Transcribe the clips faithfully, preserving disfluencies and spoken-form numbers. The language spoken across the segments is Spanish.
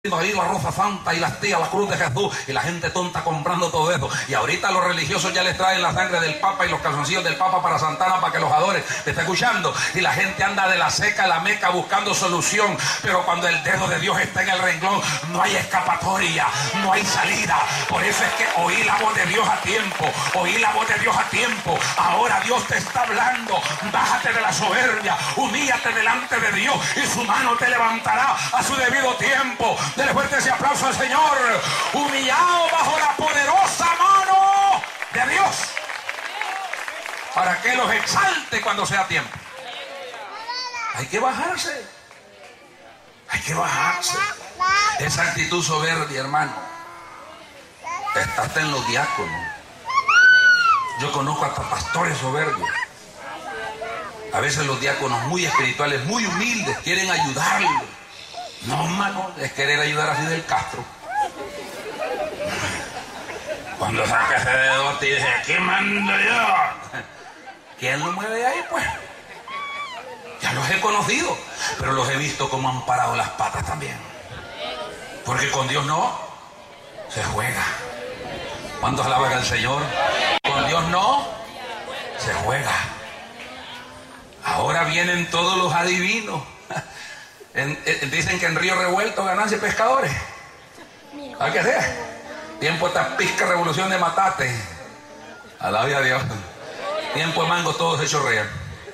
Ahí la Rosa Santa y las tías, la cruz de Jesús, y la gente tonta comprando todo eso. Y ahorita los religiosos ya les traen la sangre del Papa y los calzoncillos del Papa para Santana para que los adore. ¿Me está escuchando? Y la gente anda de la seca a la meca buscando solución. Pero cuando el dedo de Dios está en el renglón, no hay escapatoria, no hay salida. Por eso es que oí la voz de Dios a tiempo, oí la voz de Dios a tiempo. Ahora Dios te está hablando. Bájate de la soberbia, humíllate delante de Dios y su mano te levantará a su debido tiempo. Dele fuerte ese aplauso al Señor. Humillado bajo la poderosa mano de Dios, para que los exalte cuando sea tiempo. Hay que bajarse. Hay que bajarse. Esa actitud soberbia, hermano, está hasta en los diáconos. Yo conozco hasta pastores soberbios. A veces los diáconos muy espirituales, muy humildes, quieren ayudarlos. No, hermano, es querer ayudar a Fidel Castro. Cuando saca ese dedote y dice, ¿qué mando yo? ¿Quién lo mueve ahí, pues? Ya los he conocido, pero los he visto como han parado las patas también. Porque con Dios no se juega. ¿Cuántos alaban al Señor? Con Dios no se juega. Ahora vienen todos los adivinos. En, en, dicen que en Río Revuelto ganancia pescadores. ¿A qué sea? Tiempo esta pizca revolución de matate. Alabia a Dios. Tiempo de mango todos hechos real.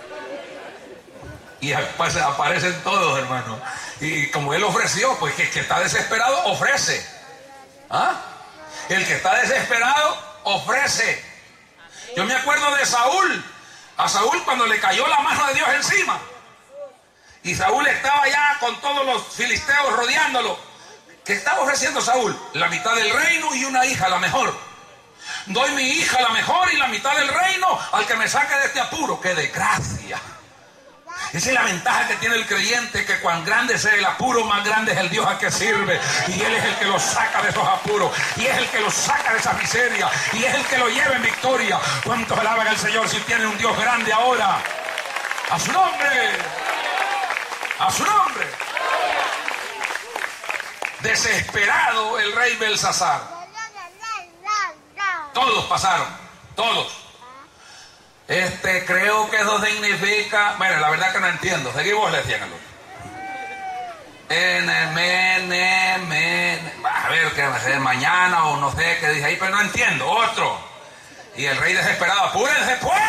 Y aparecen todos, hermano. Y como él ofreció, pues que el que está desesperado ofrece. ¿Ah? El que está desesperado ofrece. Yo me acuerdo de Saúl. A Saúl cuando le cayó la mano de Dios encima. Y Saúl estaba ya con todos los filisteos rodeándolo. ¿Qué estaba ofreciendo Saúl? La mitad del reino y una hija, la mejor. Doy mi hija la mejor y la mitad del reino al que me saque de este apuro. ¡Qué desgracia! Esa es la ventaja que tiene el creyente, que cuán grande sea el apuro, más grande es el Dios a que sirve. Y Él es el que lo saca de esos apuros. Y es el que lo saca de esa miseria. Y es el que lo lleva en victoria. ¿Cuántos alaban al Señor si tiene un Dios grande ahora? ¡A su nombre! ¡A su nombre! Desesperado el rey Belsasar. Todos pasaron, todos. Este, creo que eso significa... Bueno, la verdad que no entiendo. Seguimos, le decían a los... N, men, men, a ver, que me sé mañana o no sé qué dice ahí, pero no entiendo. Otro. Y el rey desesperado, apúrense pues.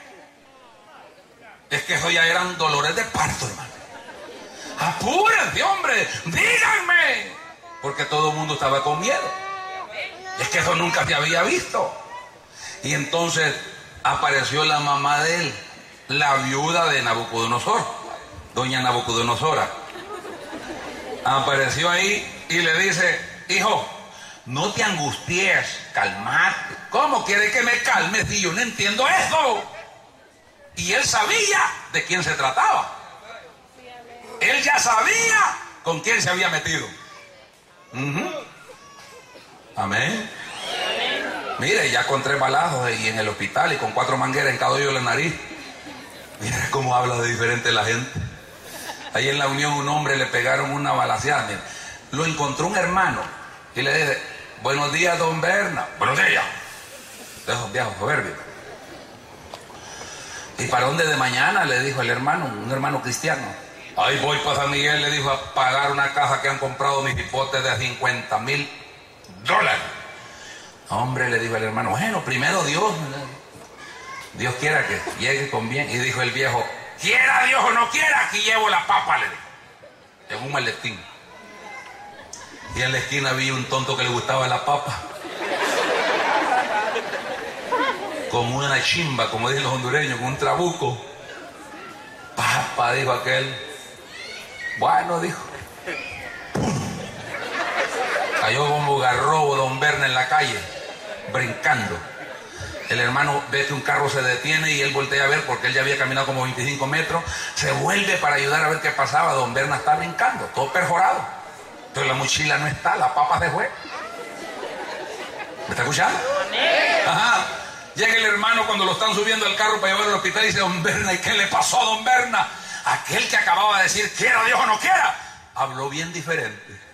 Es que eso ya eran dolores de parto, hermano. Apúrense, hombre, díganme. Porque todo el mundo estaba con miedo. Es que eso nunca se había visto. Y entonces apareció la mamá de él, la viuda de Nabucodonosor, doña Nabucodonosora. Apareció ahí y le dice, hijo, no te angusties, calmate. ¿Cómo quiere que me calme si yo no entiendo eso? Y él sabía de quién se trataba. Él ya sabía con quién se había metido. Uh-huh. Amén. Mire, ya con tres balazos y en el hospital y con cuatro mangueras en cada hoyo de la nariz. Mira cómo habla de diferente la gente. Ahí en la Unión un hombre le pegaron una balaceada. Mira. Lo encontró un hermano y le dice, buenos días, don Berna. Buenos días. De esos viejos soberbios. ¿Y para dónde de mañana? Le dijo el hermano, un hermano cristiano. Ahí voy para San Miguel, le dijo, a pagar una caja que han comprado mis hipotes de cincuenta mil dólares. Hombre, le dijo el hermano, bueno, primero Dios. Dios quiera que llegue con bien. Y dijo el viejo, quiera Dios o no quiera, aquí llevo la papa, le dijo. En un maletín. Y en la esquina vi un tonto que le gustaba la papa. Como una chimba, como dicen los hondureños, con un trabuco. Papa, dijo aquel. Bueno, dijo. ¡Pum! Cayó como garrobo don Berna en la calle, brincando. El hermano ve que un carro se detiene y él voltea a ver porque él ya había caminado como veinticinco metros. Se vuelve para ayudar a ver qué pasaba. Don Berna está brincando, todo perforado. Entonces la mochila no está, la papa se fue. ¿Me está escuchando? Ajá. Llega el hermano cuando lo están subiendo al carro para llevarlo al hospital y dice, don Berna, ¿y qué le pasó a don Berna? Aquel que acababa de decir, quiera Dios o no quiera, habló bien diferente.